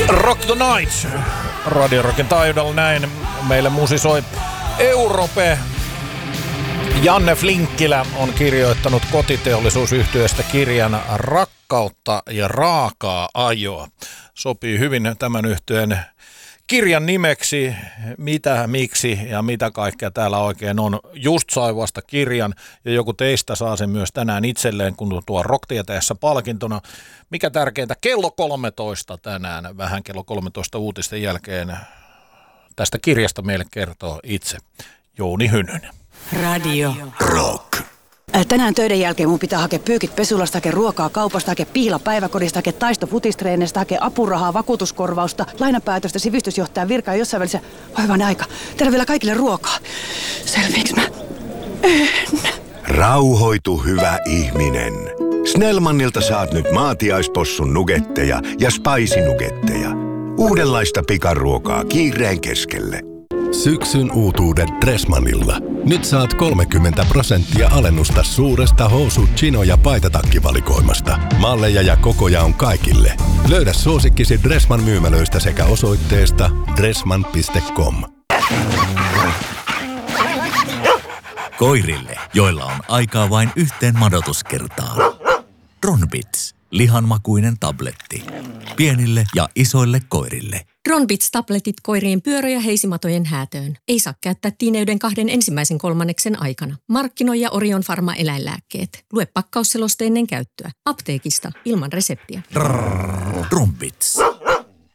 Rock the Night. Radio Rockin taajuudella näin. Meille musisoi Europe. Janne Flinkkilä on kirjoittanut kotiteollisuusyhtiöstä kirjan Rakkautta ja raakaa ajoa. Sopii hyvin tämän yhtyeen kirjan nimeksi, mitä, miksi ja mitä kaikkea täällä oikein on. Just sai vasta kirjan ja joku teistä saa sen myös tänään itselleen, kun tuo Rock-tieteessä palkintona. Mikä tärkeintä, kello 13 tänään, vähän kello 13 uutisten jälkeen tästä kirjasta meille kertoo itse Jouni Hynynen. Radio Rock. Tänään töiden jälkeen mun pitää hakea pyykit pesulasta, hakea ruokaa kaupasta, hakea piila päiväkodista, hakea taisto futistreenestä, hakea apurahaa, vakuutuskorvausta, lainapäätöstä, sivistysjohtajan virkaa ja jossain välissä. Hyvänen aika. Tehdään vielä kaikille ruokaa. Selviiks mä? En. Rauhoitu, hyvä ihminen. Snellmanilta saat nyt maatiaispossun nugetteja ja spicy-nugetteja. Uudenlaista pikaruokaa kiireen keskelle. Syksyn uutuudet Dressmanilla. Nyt saat 30% alennusta suuresta housu-, chino- ja paitatakkivalikoimasta. Malleja ja kokoja on kaikille. Löydä suosikkisi Dressman myymälöistä sekä osoitteesta dressman.com. Koirille, joilla on aikaa vain yhteen madotuskertaan. Ronbits, lihanmakuinen tabletti. Pienille ja isoille koirille. Ronbits-tabletit koirien pyörö- ja heisimatojen häätöön. Ei saa käyttää tiineyden 2 ensimmäisen kolmanneksen aikana. Markkinoija Orion Pharma eläinlääkkeet. Lue pakkausseloste ennen käyttöä. Apteekista ilman reseptiä. Ronbits.